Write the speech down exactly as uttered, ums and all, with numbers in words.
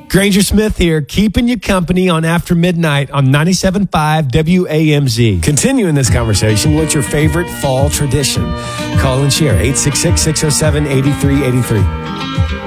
Granger Smith here, keeping you company on After Midnight on ninety-seven point five W A M Z. Continuing this conversation, what's your favorite fall tradition? Call and share, eight six six, six oh seven, eight three eight three.